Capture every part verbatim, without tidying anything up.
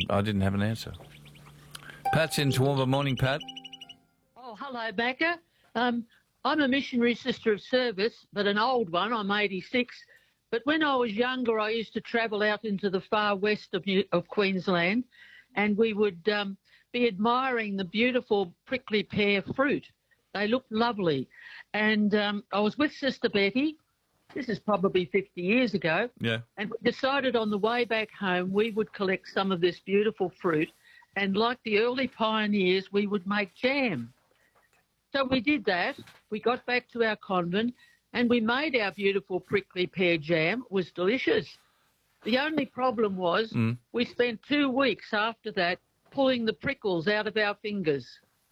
I didn't have an answer. Pat's in Toowoomba. Morning, Pat. Oh, hello, Becca. Um, I'm a missionary sister of service, but an old one. I'm eighty-six. But when I was younger, I used to travel out into the far west of, New, of Queensland, and we would um, be admiring the beautiful prickly pear fruit. They looked lovely. And um, I was with Sister Betty. This is probably fifty years ago. Yeah. And we decided on the way back home we would collect some of this beautiful fruit, and like the early pioneers, we would make jam. So we did that. We got back to our convent and we made our beautiful prickly pear jam. It was delicious. The only problem was mm. we spent two weeks after that pulling the prickles out of our fingers.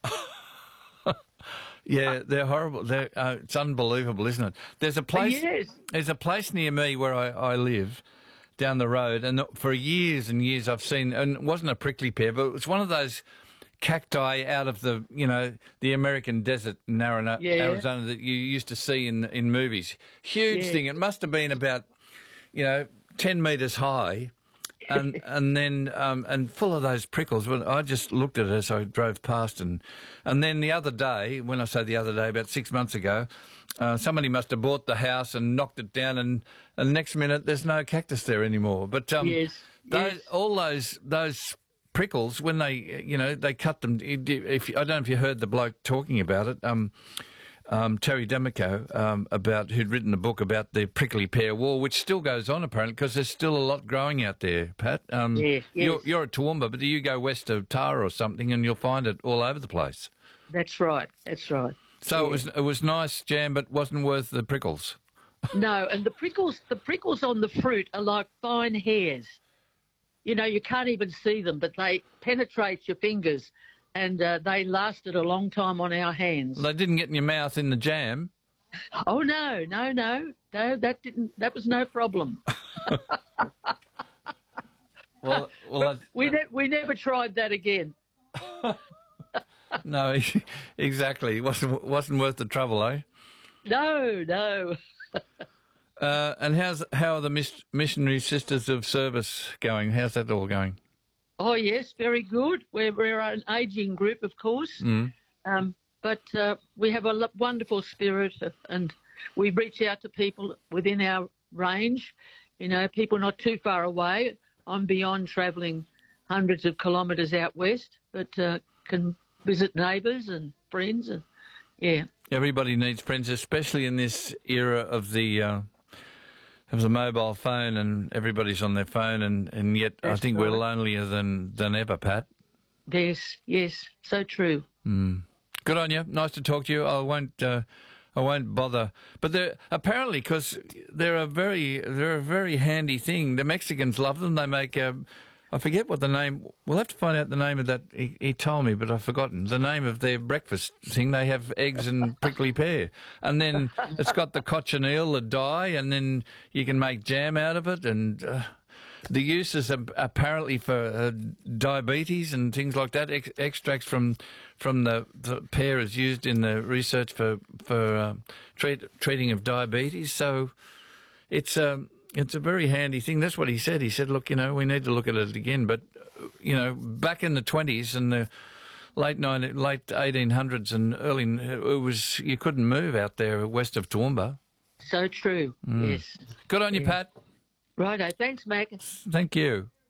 Yeah, they're horrible. They're, uh, it's unbelievable, isn't it? There's a place. Yes. There's a place near me where I, I live, down the road, and for years and years I've seen, and it wasn't a prickly pear, but it was one of those cacti out of the, you know, the American desert in Arizona, Yeah. Arizona that you used to see in in movies. Huge Yeah. thing. It must have been about, you know, ten metres high. and and then um, and full of those prickles. Well, I just looked at it as I drove past, and and then the other day, when I say the other day, about six months ago, uh, somebody must have bought the house and knocked it down, and, and the next minute there's no cactus there anymore. But um, Yes, those, yes. all those those prickles, when they you know they cut them. If I don't know if you heard the bloke talking about it. Um, Um, Terry Demico, um, about who'd written a book about the prickly pear war, which still goes on apparently because there's still a lot growing out there. Pat, um, yes, yes. You're, you're at Toowoomba, but do you go west of Tara or something, and you'll find it all over the place. That's right. That's right. So Yeah. it was it was nice jam, but wasn't worth the prickles. No, and the prickles, the prickles on the fruit are like fine hairs. You know, you can't even see them, but they penetrate your fingers, and uh, they lasted a long time on our hands. They didn't get in your mouth in the jam. Oh no, no, no, no, that didn't. That was no problem. Well, well, we ne- we never tried that again. no, exactly. It wasn't wasn't worth the trouble, eh? No, no. Uh, and how's how are the mis- missionary sisters of service going? How's that all going? Oh yes, very good. We're we're an ageing group, of course, Mm. um, but uh, we have a lo- wonderful spirit, and we reach out to people within our range. You know, people not too far away. I'm beyond travelling hundreds of kilometres out west, but uh, can visit neighbours and friends, and yeah. Everybody needs friends, especially in this era of the uh, of the mobile phone, and everybody's on their phone, and, and yet That's I think right. we're lonelier than, than ever, Pat. Yes, yes, so true. Mm. Good on you. Nice to talk to you. I won't. Uh, I won't bother. But they're apparently because they're a very they're a very handy thing. The Mexicans love them. They make a. I forget what the name. We'll have to find out the name of that. He, he told me, but I've forgotten the name of their breakfast thing. They have eggs and prickly pear, and then it's got the cochineal, the dye, and then you can make jam out of it. And uh, the uses are apparently for uh, diabetes and things like that. Ex- extracts from from the, the pear is used in the research for for uh, treat, treating of diabetes. So it's um. It's a very handy thing. That's what he said. He said, look, you know, we need to look at it again. But, you know, back in the twenties and the late nineteen, late eighteen hundreds and early, it was, you couldn't move out there west of Toowoomba. So true. Mm. Yes. Good on you, Yeah. Pat. Righto. Thanks, Mac. Thank you.